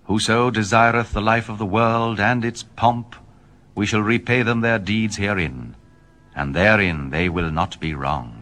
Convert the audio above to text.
Whoso desireth the life of the world and its pomp, we shall repay them their deeds herein, and therein they will not be wrong.